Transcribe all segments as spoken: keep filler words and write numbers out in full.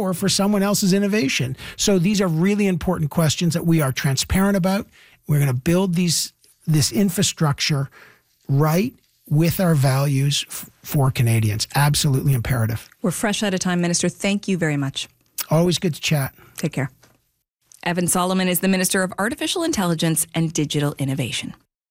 power for someone else's innovation? So these are really important questions that we are transparent about. We're going to build these this infrastructure right with our values f- for Canadians. Absolutely imperative. We're fresh out of time, Minister. Thank you very much. Always good to chat. Take care. Evan Solomon is the Minister of Artificial Intelligence and Digital Innovation.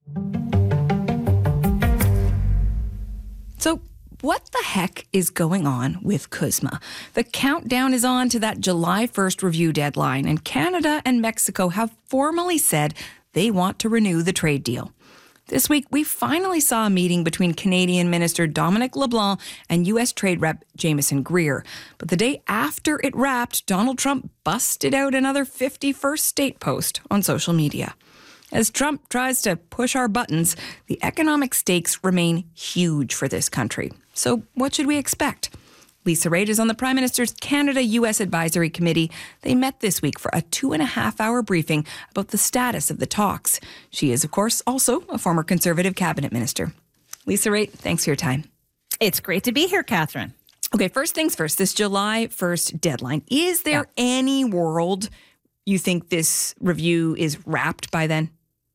So, what the heck is going on with CUSMA? The countdown is on to that July first review deadline, and Canada and Mexico have formally said they want to renew the trade deal. This week, we finally saw a meeting between Canadian Minister Dominic LeBlanc and U S Trade Rep Jamieson Greer. But the day after it wrapped, Donald Trump busted out another fifty-first state post on social media. As Trump tries to push our buttons, the economic stakes remain huge for this country. So what should we expect? Lisa Raitt is on the Prime Minister's Canada-U S Advisory Committee. They met this week for a two and a half hour briefing about the status of the talks. She is, of course, also a former Conservative cabinet minister. Lisa Raitt, thanks for your time. It's great to be here, Catherine. Okay, first things first, this July first deadline. Is there Yeah. any world you think this review is wrapped by then?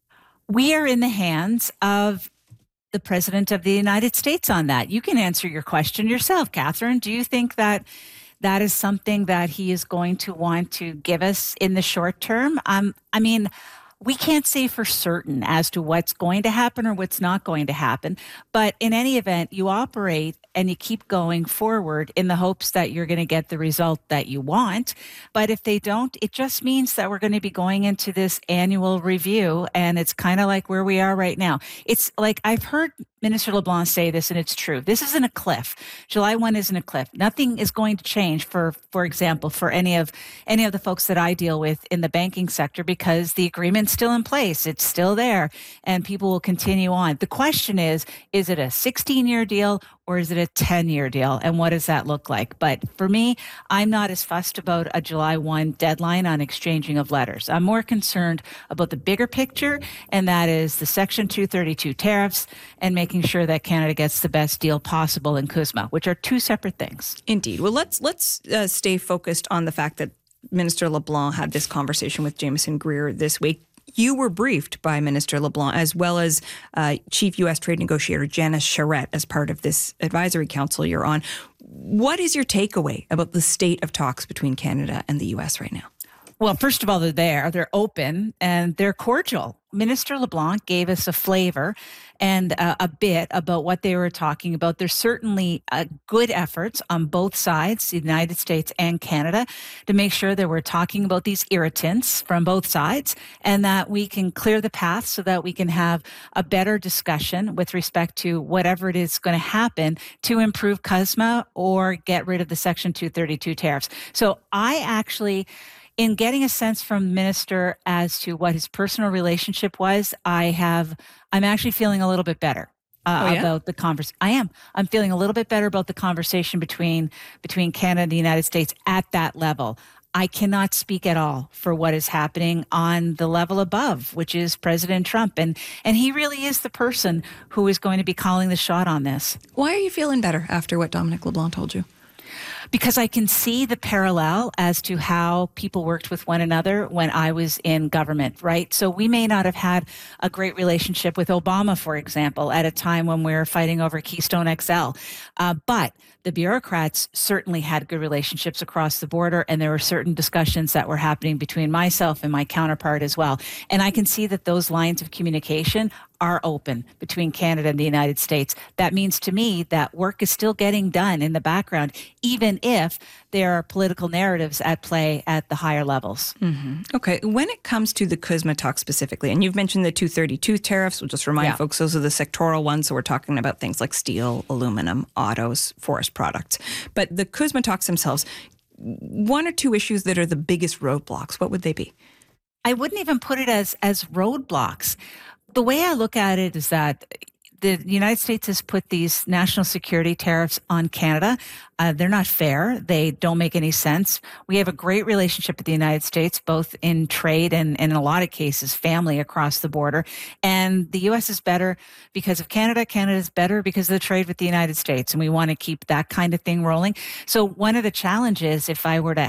We are in the hands of the President of the United States on that. You can answer your question yourself, Catherine. Do you think that that is something that he is going to want to give us in the short term? Um, I mean, we can't say for certain as to what's going to happen or what's not going to happen. But in any event, you operate and you keep going forward in the hopes that you're going to get the result that you want. But if they don't, it just means that we're going to be going into this annual review, and it's kind of like where we are right now. It's like I've heard Minister LeBlanc say this, and it's true. This isn't a cliff. July first isn't a cliff. Nothing is going to change for, for example, for any of any of the folks that I deal with in the banking sector, because the agreement's still in place. It's still there, and people will continue on. The question is, is it a sixteen-year deal or is it a ten-year deal? And what does that look like? But for me, I'm not as fussed about a July first deadline on exchanging of letters. I'm more concerned about the bigger picture, and that is the Section two thirty-two tariffs and making sure that Canada gets the best deal possible in CUSMA, which are two separate things. Indeed. Well, let's let's uh, stay focused on the fact that Minister LeBlanc had this conversation with Jamieson Greer this week. You were briefed by Minister LeBlanc, as well as uh, Chief U S Trade Negotiator Janice Charette, as part of this advisory council you're on. What is your takeaway about the state of talks between Canada and the U S right now? Well, first of all, they're there, they're open, and they're cordial. Minister LeBlanc gave us a flavor and uh, a bit about what they were talking about. There's certainly uh, good efforts on both sides, the United States and Canada, to make sure that we're talking about these irritants from both sides and that we can clear the path so that we can have a better discussion with respect to whatever it is going to happen to improve CUSMA or get rid of the Section two thirty-two tariffs. So I actually... in getting a sense from the minister as to what his personal relationship was, I have, I'm actually feeling a little bit better uh, oh, yeah? about the conversation. I am. I'm feeling a little bit better about the conversation between between Canada and the United States at that level. I cannot speak at all for what is happening on the level above, which is President Trump. And, and he really is the person who is going to be calling the shot on this. Why are you feeling better after what Dominic LeBlanc told you? Because I can see the parallel as to how people worked with one another when I was in government, right? So we may not have had a great relationship with Obama, for example, at a time when we were fighting over Keystone X L. Uh, but the bureaucrats certainly had good relationships across the border, and there were certain discussions that were happening between myself and my counterpart as well. And I can see that those lines of communication are open between Canada and the United States. That means to me that work is still getting done in the background, even if there are political narratives at play at the higher levels. Mm-hmm. Okay. When it comes to the CUSMA talk specifically, and you've mentioned the two thirty-two tariffs, we'll just remind Yeah. folks, those are the sectoral ones. So we're talking about things like steel, aluminum, autos, forest products. But the CUSMA talks themselves, one or two issues that are the biggest roadblocks, what would they be? I wouldn't even put it as as roadblocks. The way I look at it is that the United States has put these national security tariffs on Canada. Uh, they're not fair. They don't make any sense. We have a great relationship with the United States, both in trade and, and in a lot of cases, family across the border. And the U S is better because of Canada. Canada is better because of the trade with the United States. And we want to keep that kind of thing rolling. So one of the challenges, if I were to